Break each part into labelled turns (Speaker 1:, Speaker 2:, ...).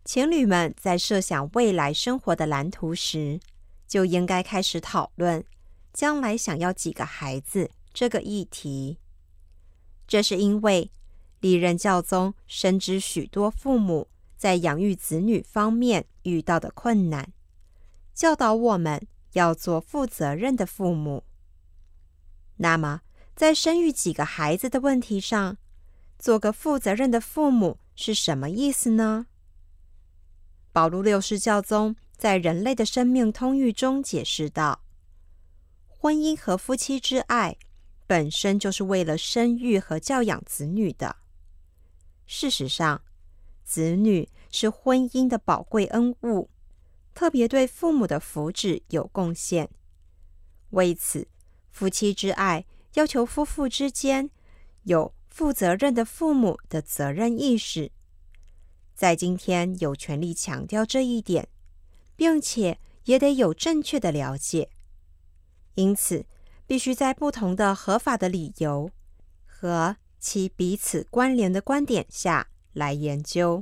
Speaker 1: 情侣们在设想未来生活的蓝图时，就应该开始讨论将来想要几个孩子这个议题。这是因为历任教宗深知许多父母在养育子女方面遇到的困难，教导我们要做负责任的父母。那么，在生育几个孩子的问题上，做个负责任的父母是什么意思呢？保禄六世教宗在《人类的生命通谕》中解释道，婚姻和夫妻之爱本身就是为了生育和教养子女的。事实上，子女是婚姻的宝贵恩物，特别对父母的福祉有贡献。为此，夫妻之爱要求夫妇之间有负责任的父母的责任意识。在今天有权利强调这一点，并且也得有正确的了解。因此，必须在不同的合法的理由和其彼此关联的观点下来研究。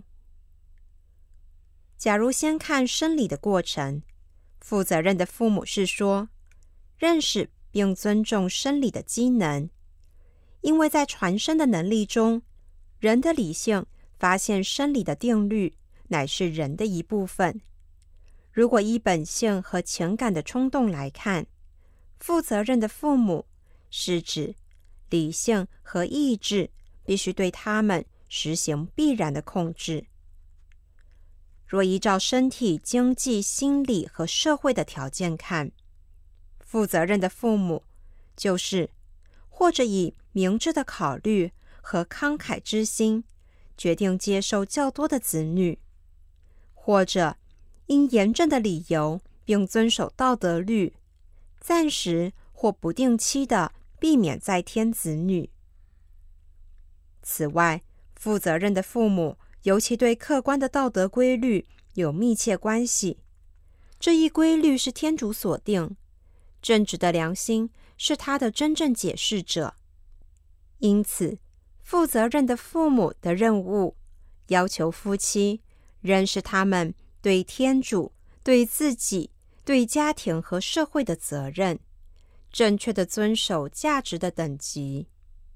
Speaker 1: 假如先看生理的过程，负责任的父母是说，认识并尊重生理的机能，因为在传生的能力中，人的理性发现生理的定律乃是人的一部分。如果依本性和情感的冲动来看，负责任的父母是指理性和意志必须对他们实行必然的控制。若依照身体、经济、心理和社会的条件看，负责任的父母就是或者以明智的考虑和慷慨之心决定接受较多的子女，或者因严正的理由并遵守道德律，暂时或不定期地避免再添子女。此外，负责任的父母尤其对客观的道德规律有密切关系。这一规律是天主所定，正直的良心是他的真正解释者。因此，负责任的父母的任务要求夫妻认识他们对天主、对自己、对家庭和社会的责任，正确地遵守价值的等级。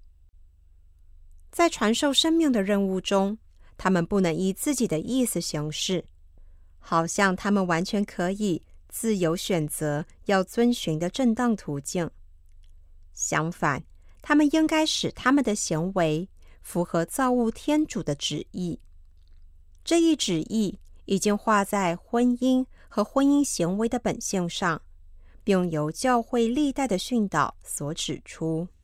Speaker 1: 在传授生命的任务中，他们不能依自己的意思行事，好像他们完全可以自由选择要遵循的正当途径。相反，他们应该使他们的行为符合造物天主的旨意。这一旨意已经画在婚姻和婚姻行为的本性上，并由教会历代的训导所指出。